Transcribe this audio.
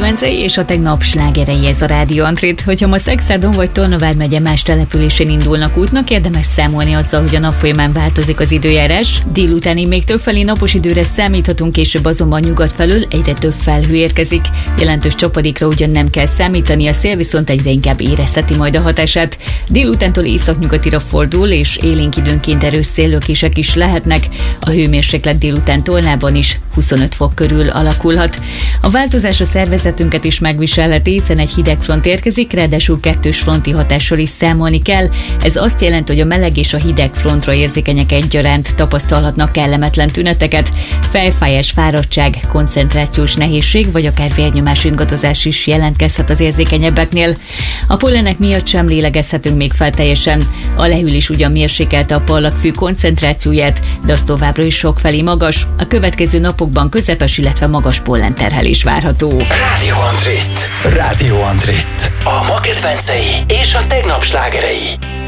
Velencei és a tegnap slágerei, ez a Rádió Antrit. Hogyha ma Szekszádon vagy Tolna vármegye más településén indulnak útnak, érdemes számolni azzal, hogy a nap folyamán változik az időjárás. Délutánig még többfelé napos időre számíthatunk, később azonban nyugat felől egyre több felhő érkezik. Jelentős csapadékra ugyan nem kell számítani, a szél viszont egyre inkább érezteti majd a hatását. Délutántól északnyugatira fordul, és élénk időnként erős széllökések is lehetnek. A hőmérséklet délután Tolnában is 25 fok körül alakulhat. A változás a szervezetünket is megviselheti, hiszen egy hideg front érkezik, ráadásul kettős fronti hatással is számolni kell. Ez azt jelenti, hogy a meleg és a hideg frontra érzékenyek egyaránt tapasztalhatnak kellemetlen tüneteket. Fejfájás, fáradtság, koncentrációs nehézség vagy akár vérnyomás ingadozás is jelentkezhet az érzékenyebbeknél. A pollenek miatt sem lélegezhetünk még fel teljesen. A lehűlés ugyan mérsékelte a pallagfű koncentrációját, de az továbbra is sokfelé magas. A következő napokban közepes, illetve magas pollenterhelés várható. Rádió Antrit. A ma kedvencei és a tegnap slágerei.